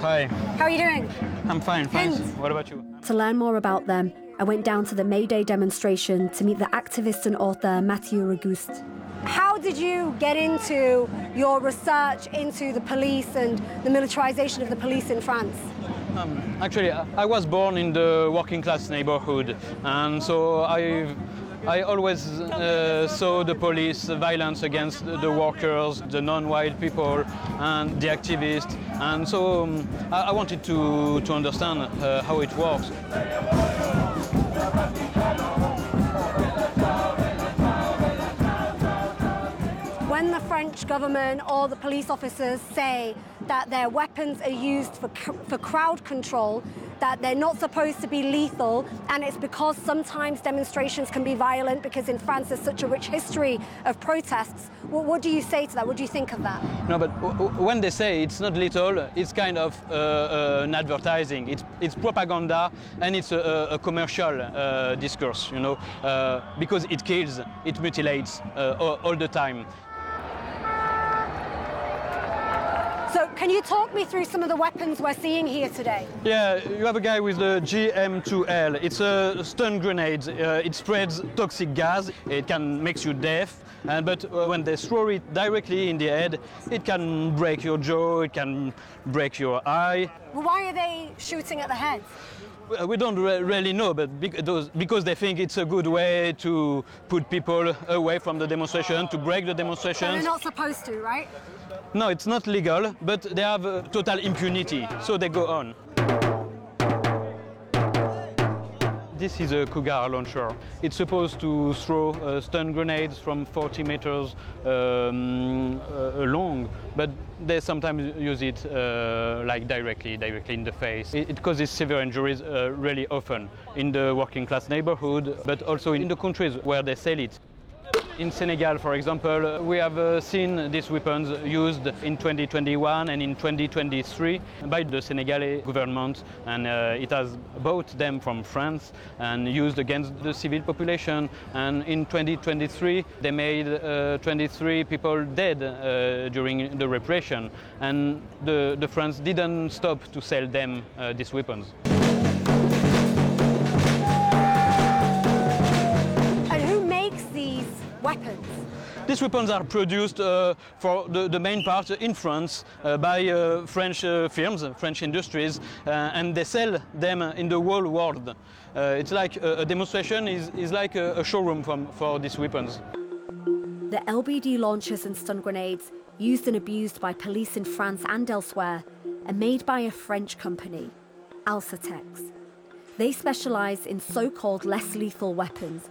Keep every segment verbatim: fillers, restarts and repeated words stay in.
Hi. How are you doing? I'm fine, thanks. Thanks. What about you? To learn more about them, I went down to the May Day demonstration to meet the activist and author Mathieu Auguste. How did you get into your research into the police and the militarization of the police in France? Um, actually, I was born in the working class neighborhood, and so I I always uh, saw the police violence against the workers, the non-white people, and the activists, and so um, I, I wanted to, to understand uh, how it works. When the French government or the police officers say that their weapons are used for, for crowd control, that they're not supposed to be lethal, and it's because sometimes demonstrations can be violent because in France there's such a rich history of protests. What, what do you say to that? What do you think of that? No, but when they say it's not lethal, it's kind of uh, uh, an advertising. It's, it's propaganda, and it's a, a commercial uh, discourse, you know, uh, because it kills, it mutilates uh, all, all the time. So can you talk me through some of the weapons we're seeing here today? Yeah, you have a guy with the G M two L. It's a stun grenade. Uh, it spreads toxic gas. It can make you deaf. And, but uh, when they throw it directly in the head, it can break your jaw, it can break your eye. Well, why are they shooting at the head? We don't re really know, but because they think it's a good way to put people away from the demonstration, to break the demonstration. So they're not supposed to, right? No, it's not legal, but they have uh, total impunity, so they go on. This is a Cougar launcher. It's supposed to throw uh, stun grenades from forty meters um, uh, long, but they sometimes use it uh, like directly, directly in the face. It, it causes severe injuries uh, really often in the working class neighborhood, but also in the countries where they sell it. In Senegal, for example, we have uh, seen these weapons used in twenty twenty-one and in twenty twenty-three by the Senegalese government, and uh, it has bought them from France and used against the civil population. And in twenty twenty-three, they made uh, twenty-three people dead uh, during the repression, and the, the France didn't stop to sell them uh, these weapons. Weapons. These weapons are produced uh, for the, the main part in France uh, by uh, French uh, firms, French industries, uh, and they sell them in the whole world. Uh, it's like a, a demonstration is, is like a, a showroom from, for these weapons. The L B D launchers and stun grenades, used and abused by police in France and elsewhere, are made by a French company, Alsatex. They specialise in so-called less lethal weapons,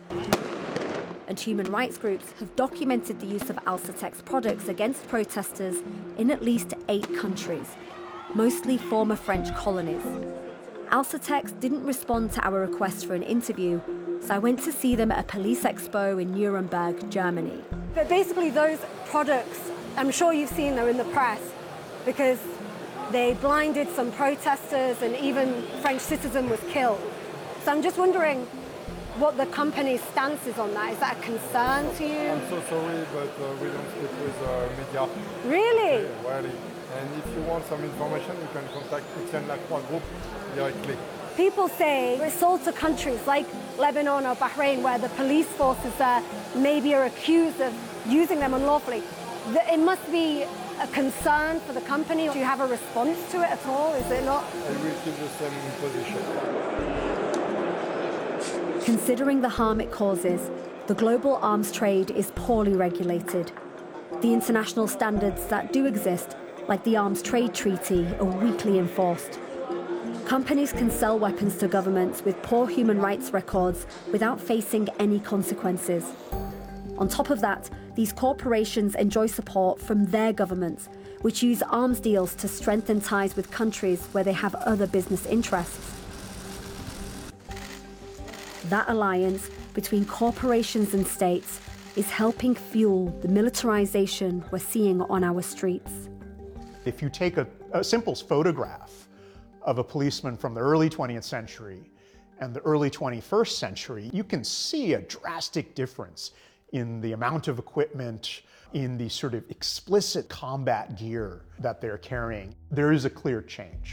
and human rights groups have documented the use of Alsatex products against protesters in at least eight countries, mostly former French colonies. Alsatex didn't respond to our request for an interview, so I went to see them at a police expo in Nuremberg, Germany. But basically those products, I'm sure you've seen them in the press, because they blinded some protesters and even a French citizen was killed. So I'm just wondering what the company's stance is on that. Is that a concern to you? I'm so sorry, but uh, we don't speak with uh, media. Really? Yeah, really. And if you want some information, you can contact Etienne Lacroix Group directly. People say it's sold to countries like Lebanon or Bahrain, where the police forces there maybe are accused of using them unlawfully. It must be a concern for the company. Do you have a response to it at all? Is it not? I will keep the same position. Considering the harm it causes, the global arms trade is poorly regulated. The international standards that do exist, like the Arms Trade Treaty, are weakly enforced. Companies can sell weapons to governments with poor human rights records without facing any consequences. On top of that, these corporations enjoy support from their governments, which use arms deals to strengthen ties with countries where they have other business interests. That alliance between corporations and states is helping fuel the militarization we're seeing on our streets. If you take a, a simple photograph of a policeman from the early twentieth century and the early twenty-first century, you can see a drastic difference in the amount of equipment, in the sort of explicit combat gear that they're carrying. There is a clear change.